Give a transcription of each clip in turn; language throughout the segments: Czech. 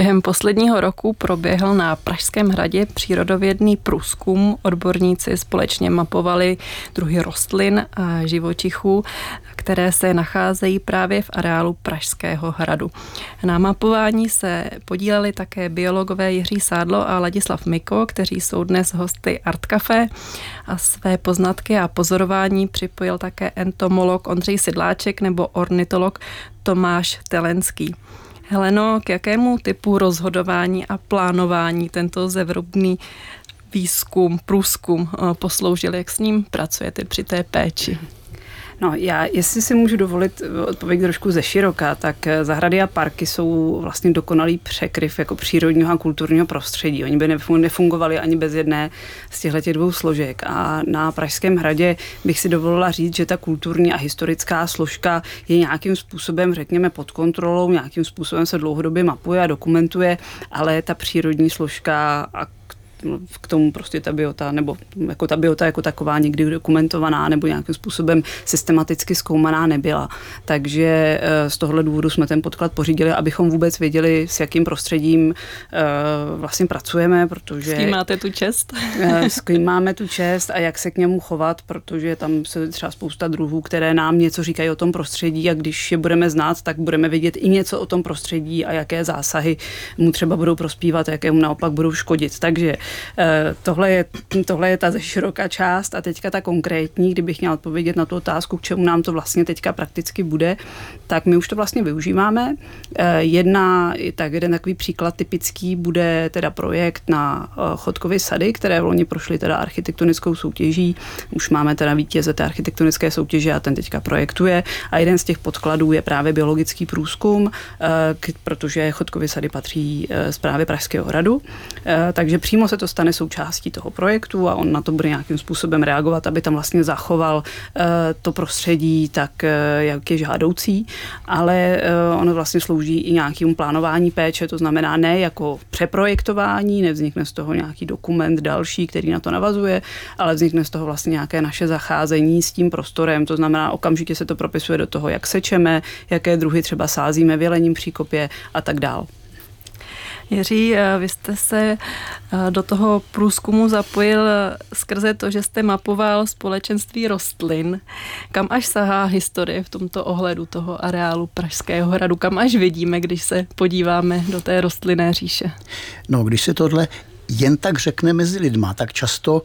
Během posledního roku proběhl na Pražském hradě přírodovědný průzkum. Odborníci společně mapovali druhy rostlin a živočichů, které se nacházejí právě v areálu Pražského hradu. Na mapování se podíleli také biologové Jiří Sádlo a Ladislav Miko, kteří jsou dnes hosty Art Café, a své poznatky a pozorování připojil také entomolog Ondřej Sedláček nebo ornitolog Tomáš Telenský. Heleno, k jakému typu rozhodování a plánování tento zevrubný průzkum posloužil? Jak s ním pracujete při té péči? No, já, jestli si můžu dovolit odpovědět trošku ze široka, tak zahrady a parky jsou vlastně dokonalý překryv jako přírodního a kulturního prostředí. Oni by nefungovali ani bez jedné z těchto dvou složek. A na Pražském hradě bych si dovolila říct, že ta kulturní a historická složka je nějakým způsobem, řekněme, pod kontrolou, nějakým způsobem se dlouhodobě mapuje a dokumentuje, ale ta přírodní složka a k tomu prostě ta biota, nebo jako ta biota jako taková nikdy dokumentovaná nebo nějakým způsobem systematicky zkoumaná nebyla. Takže z tohohle důvodu jsme ten podklad pořídili, abychom vůbec věděli, s jakým prostředím vlastně pracujeme, protože... S kým máte tu čest? S kým máme tu čest a jak se k němu chovat, protože tam se třeba spousta druhů, které nám něco říkají o tom prostředí, a když je budeme znát, tak budeme vědět i něco o tom prostředí a jaké zásahy mu třeba budou prospívat, jaké mu naopak budou škodit. Takže tohle je ta ze široká část a teďka ta konkrétní, kdybych měla odpovědět na tu otázku, k čemu nám to vlastně teďka prakticky bude, tak my už to vlastně využíváme. Jeden takový příklad typický bude teda projekt na Chodkovy sady, které v loni prošly teda architektonickou soutěží. Už máme teda vítěze té architektonické soutěže a ten teďka projektuje. A jeden z těch podkladů je právě biologický průzkum, protože Chodkovy sady patří správě Pražského hradu. Takže přímo se to stane součástí toho projektu a on na to bude nějakým způsobem reagovat, aby tam vlastně zachoval to prostředí tak, jak je žádoucí, ale ono vlastně slouží i nějakému plánování péče, to znamená ne jako přeprojektování, nevznikne z toho nějaký dokument další, který na to navazuje, ale vznikne z toho vlastně nějaké naše zacházení s tím prostorem, to znamená okamžitě se to propisuje do toho, jak sečeme, jaké druhy třeba sázíme v jelením příkopě a tak dál. Jiří, vy jste se do toho průzkumu zapojil skrze to, že jste mapoval společenství rostlin. Kam až sahá historie v tomto ohledu toho areálu Pražského hradu? Kam až vidíme, když se podíváme do té rostlinné říše? No, když se tohle jen tak řekne mezi lidma, tak často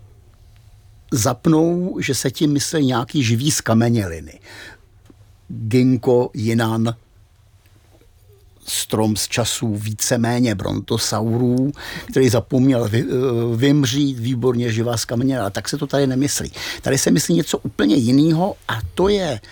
zapnou, že se tím myslí nějaký živý zkameněliny. Ginkgo, jinan, strom z časů víceméně brontosaurů, který zapomněl vymřít, výborně živá zkamenělina, ale tak se to tady nemyslí. Tady se myslí něco úplně jiného a to je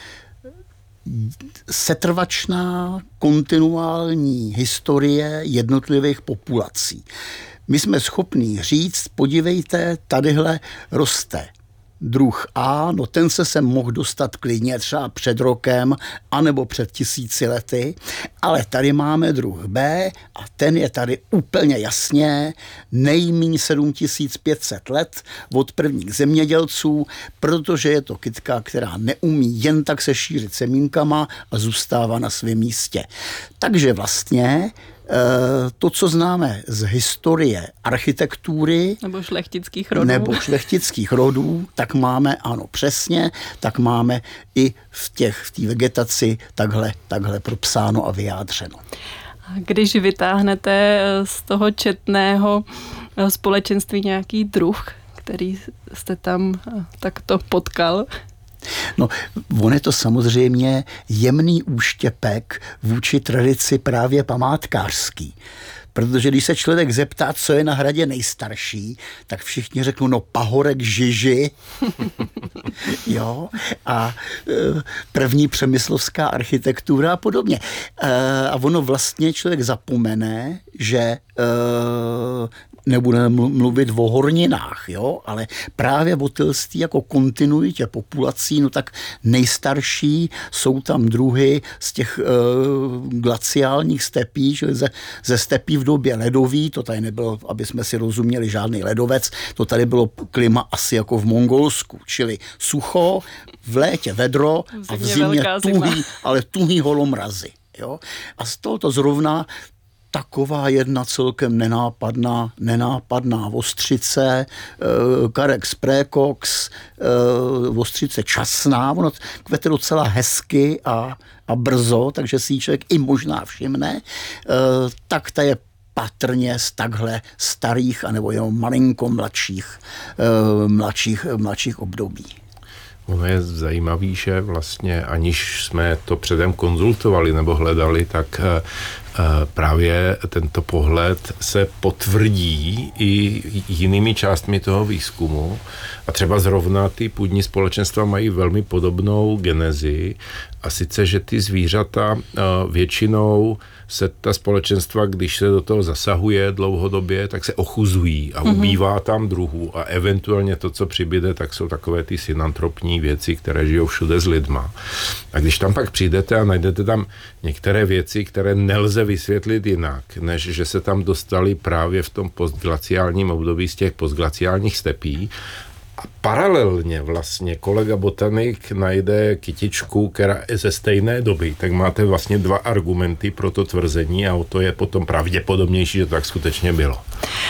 setrvačná, kontinuální historie jednotlivých populací. My jsme schopní říct, podívejte, tadyhle roste druh A, no ten se sem mohl dostat klidně třeba před rokem anebo před 1000 lety, ale tady máme druh B a ten je tady úplně jasně nejméně 7500 let od prvních zemědělců, protože je to kytka, která neumí jen tak se šířit semínkama a zůstává na svém místě. Takže vlastně to, co známe z historie architektury nebo šlechtických rodů, tak máme, ano, přesně, tak máme i v té vegetaci takhle propsáno a vyjádřeno. Když vytáhnete z toho četného společenství nějaký druh, který jste tam takto potkal? No, on je to samozřejmě jemný úštěpek vůči tradici právě památkářský. Protože když se člověk zeptá, co je na hradě nejstarší, tak všichni řeknou, no pahorek Žiži. Jo, a první přemyslovská architektura a podobně. A ono vlastně člověk zapomene, že nebudeme mluvit o horninách, jo, ale právě o tilství jako kontinuitě populací, no tak nejstarší jsou tam druhy z těch glaciálních stepí, čili ze stepí v době ledový, to tady nebylo, aby jsme si rozuměli, žádný ledovec, to tady bylo klima asi jako v Mongolsku, čili sucho, v létě vedro a v zimě tuhý, ale tuhý holomrazy. Jo? A z toho to zrovna taková jedna celkem nenápadná ostřice, Carex praecox, ostřice časná, ono kvete docela hezky a brzo, takže si ji člověk i možná všimne, tak ta je patrně z takhle starých anebo jenom malinko mladších období. Ono je zajímavý, že vlastně aniž jsme to předem konzultovali nebo hledali, tak právě tento pohled se potvrdí i jinými částmi toho výzkumu. A třeba zrovna ty půdní společenstva mají velmi podobnou genezi. A sice, že ty zvířata většinou se ta společenstva, když se do toho zasahuje dlouhodobě, tak se ochuzují a ubývá tam druhů a eventuálně to, co přibyde, tak jsou takové ty synantropní věci, které žijou všude s lidma. A když tam pak přijdete a najdete tam některé věci, které nelze vysvětlit jinak, než že se tam dostali právě v tom postglaciálním období z těch postglaciálních stepí. A paralelně vlastně kolega botanik najde kytičku, která je ze stejné doby, tak máte vlastně dva argumenty pro to tvrzení a o to je potom pravděpodobnější, že to tak skutečně bylo.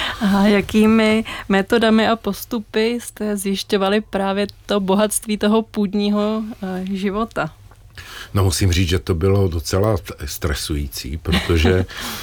A jakými metodami a postupy jste zjišťovali právě to bohatství toho půdního života? No musím říct, že to bylo docela stresující, protože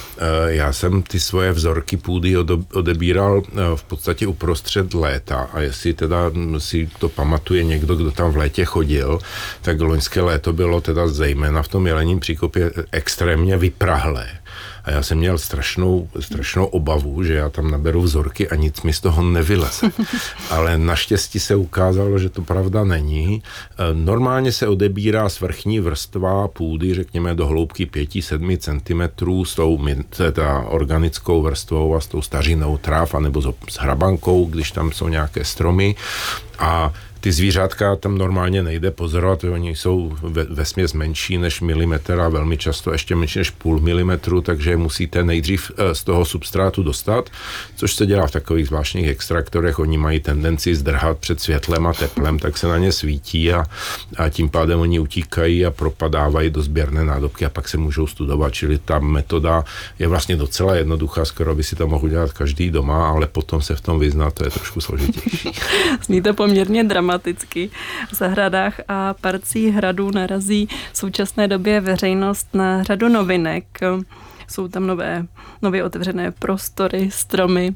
já jsem ty svoje vzorky půdy odebíral v podstatě uprostřed léta a jestli teda si to pamatuje někdo, kdo tam v létě chodil, tak loňské léto bylo teda zejména v tom Jelením příkopě extrémně vyprahlé. A já jsem měl strašnou obavu, že já tam naberu vzorky a nic mi z toho nevyleze. Ale naštěstí se ukázalo, že to pravda není. Normálně se odebírá svrchní vrstva půdy, řekněme do hloubky 5-7 cm s tou organickou vrstvou a s tou stařinou tráv, anebo s hrabankou, když tam jsou nějaké stromy. A ty zvířátka tam normálně nejde pozorovat, oni jsou vesměs menší než milimetr a velmi často ještě menší než půl milimetru, takže musíte nejdřív z toho substrátu dostat, což se dělá v takových zvláštních extraktorech. Oni mají tendenci zdrhat před světlem a teplem, tak se na ně svítí a tím pádem oni utíkají a propadávají do sběrné nádobky a pak se můžou studovat. Čili ta metoda je vlastně docela jednoduchá, skoro by si to mohl dělat každý doma, ale potom se v tom vyznat, to je trošku složitější. Zní to poměrně dramaticky. V zahradách a parcích hradů narazí v současné době veřejnost na řadu novinek. Jsou tam nově otevřené prostory, stromy.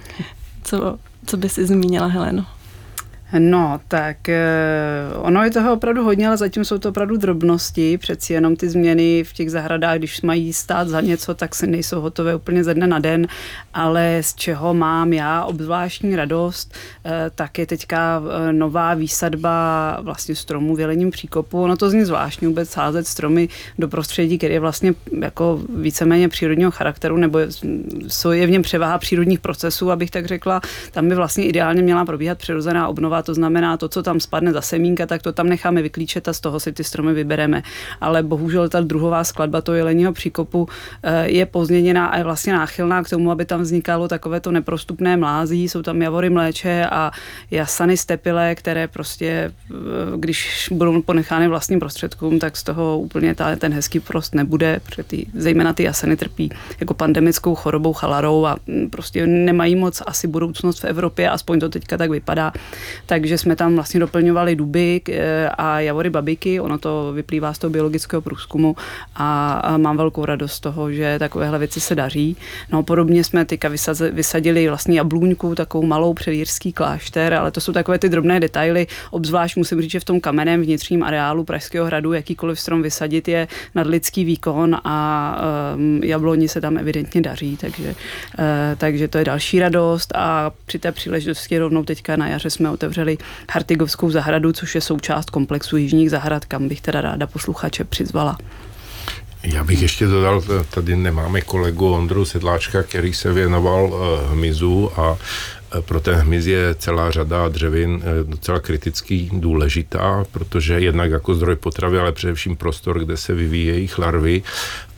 Co by si zmínila, Heleno? No, tak ono je toho opravdu hodně, ale zatím jsou to opravdu drobnosti. Přeci jenom ty změny v těch zahradách, když mají stát za něco, tak se nejsou hotové úplně ze dne na den, ale z čeho mám já obzvláštní radost, tak je teďka nová výsadba vlastně stromů v Jelením příkopu. Ono to zní zvláštně vůbec sázet stromy do prostředí, který je vlastně jako víceméně přírodního charakteru, nebo je v něm převaha přírodních procesů, abych tak řekla. Tam by vlastně ideálně měla probíhat přirozená obnova. To znamená, to, co tam spadne za semínka, tak to tam necháme vyklíčet a z toho si ty stromy vybereme. Ale bohužel ta druhová skladba toho Jeleního příkopu je pozměněná a je vlastně náchylná k tomu, aby tam vznikalo takovéto neprostupné mlází. Jsou tam javory mléče a jasany stepile, které prostě, když budou ponechány vlastním prostředkům, tak z toho úplně ten hezký prost nebude, protože zejména ty jasany trpí jako pandemickou chorobou chalarou a prostě nemají moc asi budoucnost v Evropě, aspoň to teďka tak vypadá. Takže jsme tam vlastně doplňovali duby a javory babiky, ono to vyplývá z toho biologického průzkumu a mám velkou radost z toho, že takovéhle věci se daří. No podobně jsme teďka vysadili vlastně jablůňku, takovou malou předjírský klášter, ale to jsou takové ty drobné detaily, obzvlášť musím říct, že v tom kamenném vnitřním areálu Pražského hradu jakýkoliv strom vysadit je nadlidský výkon a jabloni se tam evidentně daří, takže to je další radost a při té příležitosti rovnou teďka na jaře jsme otevřeli Hartigovskou zahradu, což je součást komplexu jižních zahrad, kam bych teda ráda posluchače přizvala. Já bych ještě dodal, tady nemáme kolegu Ondru Sedláčka, který se věnoval hmyzu a pro ten hmyz je celá řada dřevin docela kriticky důležitá, protože jednak jako zdroj potravy, ale především prostor, kde se vyvíjejí larvy.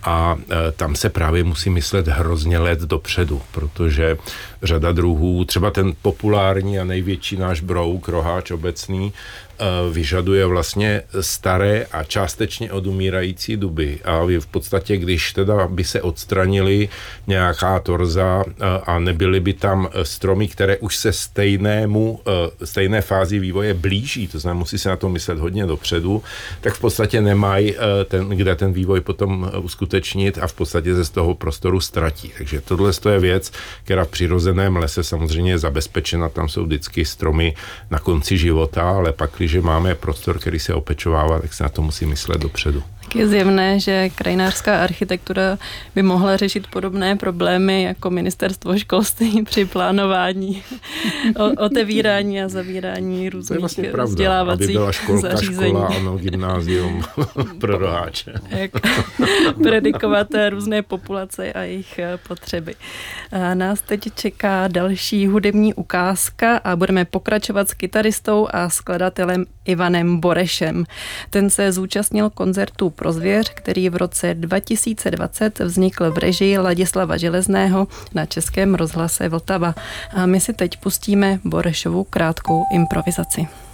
a tam se právě musí myslet hrozně let dopředu, protože řada druhů, třeba ten populární a největší náš brouk, roháč obecný, vyžaduje vlastně staré a částečně odumírající duby. A v podstatě, když teda by se odstranili nějaká torza a nebyly by tam stromy, které už se stejné fázi vývoje blíží, to znamená, musí se na to myslet hodně dopředu, tak v podstatě nemají kde ten vývoj potom uskutečnit a v podstatě se z toho prostoru ztratí. Takže tohle je věc, která v přirozeném lese samozřejmě je zabezpečena, tam jsou vždycky stromy na konci života, ale pak, když máme prostor, který se opečovává, tak se na to musí myslet dopředu. Tak je zjevné, že krajinářská architektura by mohla řešit podobné problémy jako ministerstvo školství při plánování, otevírání a zavírání různých vlastně vzdělávacích aby byla školka, zařízení. škola, ano, gymnázium pro roháče. Jak predikovat různé populace a jejich potřeby. A nás teď čeká další hudební ukázka a budeme pokračovat s kytaristou a skladatelem Ivanem Borešem. Ten se zúčastnil koncertu Pro zvěř, který v roce 2020 vznikl v režii Ladislava Železného na Českém rozhlase Vltava. A my si teď pustíme Borešovu krátkou improvizaci.